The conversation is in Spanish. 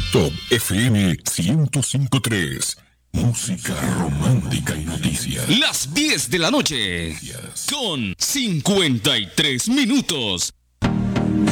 Top FM 105.3. Música romántica y noticias. Las 10 de la noche. Con 53 minutos.